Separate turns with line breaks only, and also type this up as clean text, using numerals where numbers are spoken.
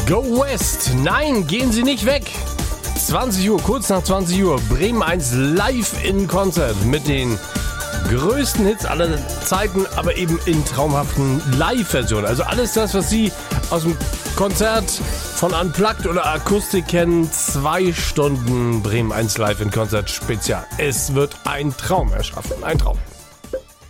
Go West. Nein, gehen Sie nicht weg. 20 Uhr, kurz nach 20 Uhr, Bremen 1 live in Konzert mit den größten Hits aller Zeiten, aber eben in traumhaften Live-Versionen. Also alles das, was Sie aus dem Konzert von Unplugged oder Akustik kennen. 2 Stunden Bremen 1 live in Konzert Spezial. Es wird ein Traum erschaffen. Ein Traum.